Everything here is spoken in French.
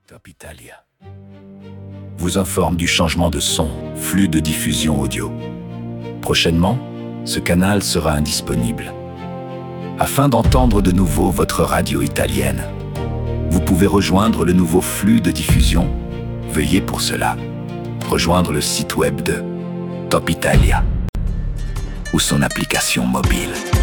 Top Italia vous informe du changement de son, flux de diffusion audio. Prochainement, ce canal sera indisponible. Afin d'entendre de nouveau votre radio italienne, vous pouvez rejoindre le nouveau flux de diffusion. Veuillez pour cela rejoindre le site web de Top Italia ou son application mobile.